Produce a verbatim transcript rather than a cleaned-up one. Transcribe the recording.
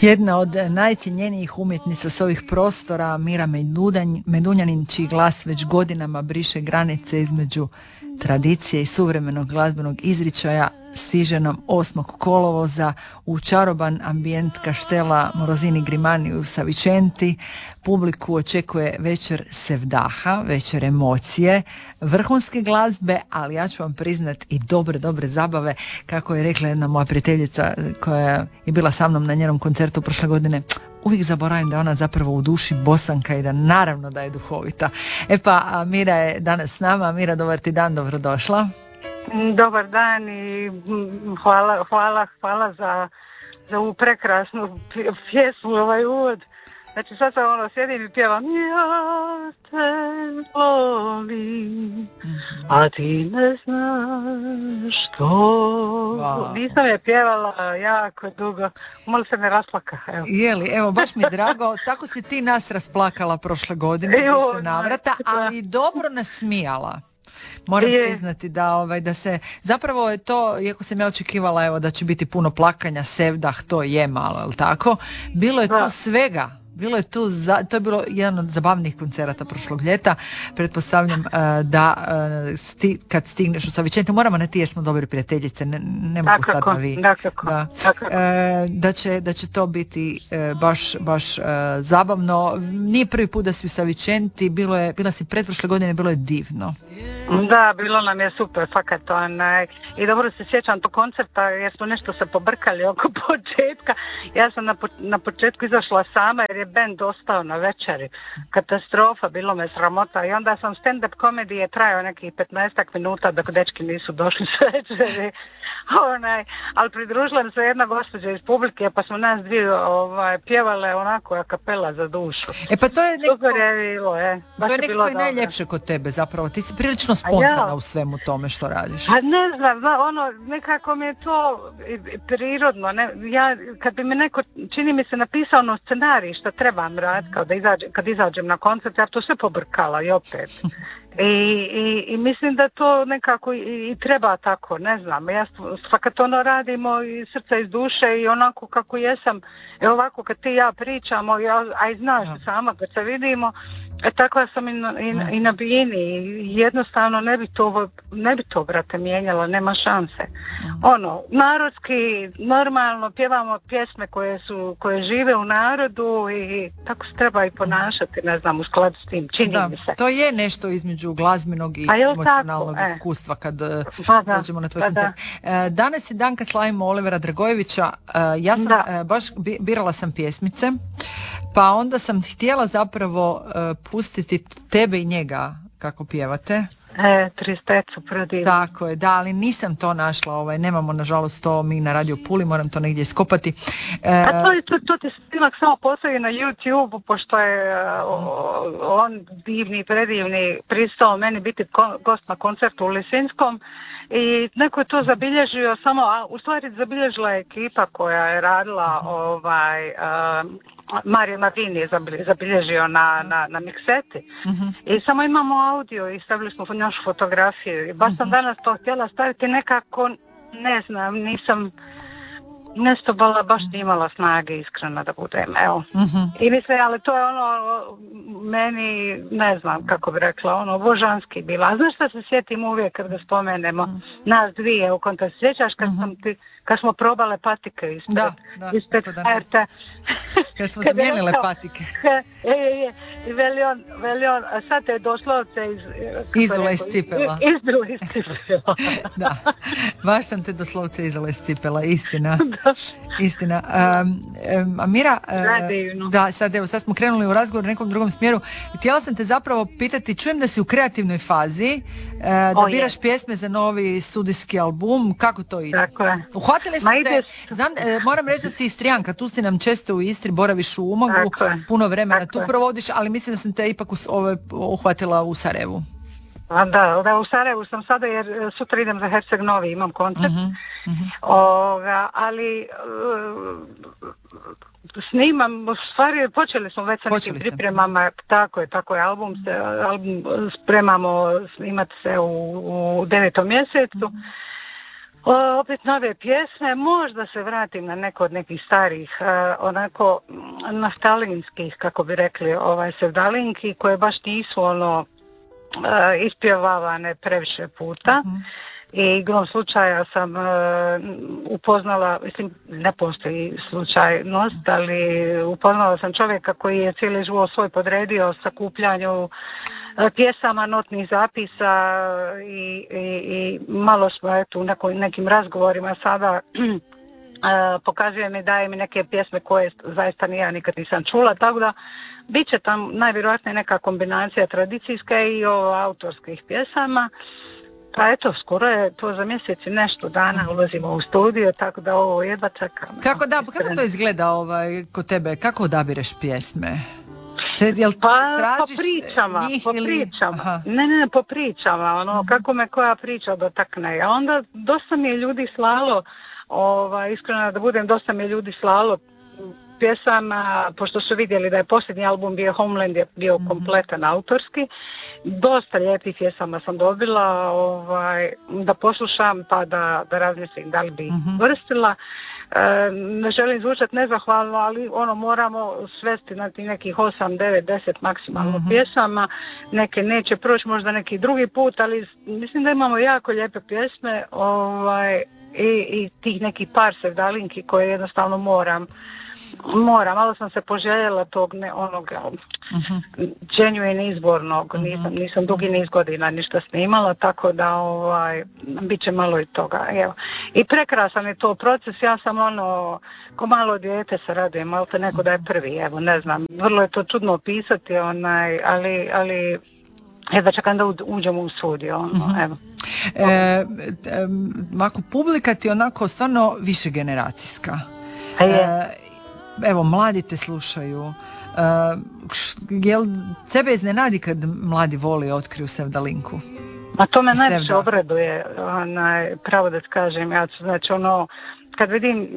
Jedna od najcijenjenijih umjetnica s ovih prostora, Mira Medunjanin, čiji glas već godinama briše granice između tradicije i suvremenog glazbenog izričaja, stiže nam osmog kolovoza u čaroban ambijent kaštela Morosini Grimani u Savicenti. Publiku očekuje večer sevdaha, večer emocije, vrhunske glazbe, ali ja ću vam priznat i dobre, dobre zabave, kako je rekla jedna moja prijateljica koja je bila sa mnom na njenom koncertu prošle godine. Uvijek zaboravim da je ona zapravo u duši Bosanka i da naravno da je duhovita. E pa, Mira je danas s nama. Mira, dobar ti dan, dobrodošla. Dobar dan i hvala, hvala, hvala za, za ovu prekrasnu pjesmu, ovaj uvod. Znači sad sam ono sjedim i pjevam ja te volim, a ti ne znaš što. Wow. Nisam je pjevala jako dugo, malo se ne rasplaka. Evo. Jeli, evo baš mi je drago, tako si ti nas rasplakala prošle godine, više navrata, ali dobro nas smijala. Moram je. priznati da ovaj da se zapravo je to, iako sam ja očekivala evo da će biti puno plakanja, sevdah, to je malo, jel tako? Bilo je da. tu svega. Bilo je tu, za, to je bilo jedan od zabavnih koncerata prošlog ljeta. Pretpostavljam uh, da uh, sti, kad stigneš u Savicente, moramo na ti jer smo dobri prijateljice, ne, ne mogu sad da vi. Da, uh, da, će, da će to biti uh, baš, baš uh, zabavno. Nije prvi put da si u Savicenti, bilo je, bila si pretprošle godine, bilo je divno. Da, bilo nam je super, fakat onaj. I dobro se sjećam tog koncerta jer smo nešto se pobrkali oko početka. Ja sam na, po, na početku izašla sama jer je bend ostao na večeri. Katastrofa, bilo me sramota. I onda sam stand-up komedije trajao nekih petnaestak minuta dok dečki nisu došli s večeri. Onaj, ali pridružila se jedna gospođa iz publike pa smo nas dvije ovaj, pjevale onako a kapela za dušu. E pa to je neko, super je bilo, je. Baš to je nekako i najljepše kod tebe zapravo. Ti si prilično spontana ja. u svemu tome što radiš. A ne znam, ono, nekako mi je to prirodno. Ne, ja, kad bi mi neko, čini mi se, napisao ono scenarij što trebam raditi, kad, izađe, kad izađem na koncert, ja to sve pobrkala i opet. I, i, i mislim da to nekako i, i treba tako, ne znam, ja fakat ono radimo iz srca, iz duše i onako kako jesam, e ovako kad ti i ja pričamo, ja, a i znaš ja. sama kad se vidimo, e takva sam i na, i, i na bini, jednostavno ne bi to, ne bi to brate mijenjala, nema šanse. Ono, narodski, normalno pjevamo pjesme koje su, koje žive u narodu i tako se treba i ponašati, ne znam, u skladu s tim, čini da, mi se. To je nešto između glazbenog i emocionalnog tako? iskustva kad pa da, dođemo na tvoj koncert. Da. Danas je dan kad slavimo Olivera Dragojevića, ja sam, da. baš birala sam pjesmice, pa onda sam htjela zapravo uh, pustiti tebe i njega kako pjevate. E, tristecu predivno. Tako je, da, ali nisam to našla, ovaj, nemamo nažalost to mi na Radio Puli, moram to negdje iskopati. E, A to, to, to ti snimak samo postoji na YouTube, pošto je o, on divni, predivni, pristao meni biti ko, gost na koncertu u Lisinskom i neko je to zabilježio samo, a u stvari zabilježila je ekipa koja je radila ovaj... Um, Mario Martini je zabilježio na, na, na mikseti uh-huh. i samo imamo audio i stavili smo našu fotografiju i baš sam uh-huh. danas to htjela staviti nekako, ne znam, nisam nešto bala, baš nije imala snage iskreno da budem, evo. Uh-huh. I mislim, ali to je ono, meni, ne znam kako bi rekla, ono, božanski bila. A znaš što se sjetim uvijek kad ga spomenemo, uh-huh. nas dvije u kontekstu, sjećaš kad, uh-huh. sam ti, kad smo probale patike ispred, da, da, ispred H R T. Kad smo zamijenile patike. Je, je, je, i veli on, veli on, a sad te je doslovce iz... Izula iz cipela. Izula iz cipela. Da, baš sam te doslovce izula iz cipela, istina. Istina. Um, um, a Mira, uh, da, sad evo, sad smo krenuli u razgovor u nekom drugom smjeru. Htjela sam te zapravo pitati, čujem da si u kreativnoj fazi, uh, da o, biraš je. pjesme za novi studijski album, kako to ide? Tako je. Uhvatili smo te, znam, uh, moram reći da si Istrijanka, tu si nam često u Istri, boraviš u Umagu, puno vremena tako tu je. provodiš, ali mislim da sam te ipak us, ove, uhvatila u Sarajevu. A da, da, u Sarajevu sam sada jer sutra idem za Herceg Novi, imam koncert, uh-huh, uh-huh. Oga, ali uh, snimam, u stvari počeli smo već sa nekim pripremama, tako je, tako je, album, se, album spremamo snimati se u, u devetom mjesecu. Uh-huh. O, opet nove pjesme, možda se vratim na neko od nekih starih, uh, onako nastalinskih, kako bi rekli, ovaj, sevdalinki, koje baš nisu ono uh, ispjevavane previše puta. Mm-hmm. I igrom slučaja sam uh, upoznala, mislim, ne postoji slučajnost, ali upoznala sam čovjeka koji je cijeli život svoj podredio sakupljanju pjesama, notnih zapisa i, i, i malo smo eto, u neko, nekim razgovorima sada pokazuje mi, daje mi neke pjesme koje zaista ni ja nikad nisam čula, tako da bit će tam najvjerojatnije neka kombinacija tradicijske i o autorskih pjesama. Pa eto, skoro je to za mjesec i nešto dana, ulazimo u studio, tako da ovo jedva čekam. Kako, da, kako to izgleda ovaj, kod tebe? Kako odabireš pjesme? Te, jel pa po pričama, po ili... pričama. Ne, ne, po pričama, ono, uh-huh. kako me koja priča dotakne. A onda dosta mi je ljudi slalo, ovaj, iskreno da budem, dosta mi je ljudi slalo pjesama, pošto su vidjeli da je posljednji album bio Homeland, je bio mm-hmm. kompletan autorski. Dosta lijepih pjesama sam dobila ovaj, da poslušam pa da, da razmislim da li bi mm-hmm. vrstila. E, ne želim zvučati nezahvalno, ali ono moramo svesti na nekih osam, devet, deset maksimalno mm-hmm. pjesama. Neke neće proći, možda neki drugi put, ali mislim da imamo jako lijepe pjesme ovaj, i, i tih nekih par sevdalinki koje jednostavno moram Moram, malo sam se poželjela tog ne, onog uh-huh. genuine izbornog, uh-huh. nisam, nisam dugi niz godina ništa snimala, tako da ovaj, bit će malo i toga. Evo. I prekrasan je to proces, ja sam ono, ko malo dijete se radujem, malo te neko da je prvi, evo, ne znam, vrlo je to čudno opisati, onaj, ali, ali jedva čekam da uđemo u studio, ono, uh-huh. evo. E, e, ako publika ti onako stvarno više generacijska. A je. E, Evo, mladi te slušaju. Uh, jel tebe iznenadi kad mladi voli otkriju sevdalinku? Ma to me najviše obraduje, onaj, pravo da kažem. Ja ću, znači ono, kad vidim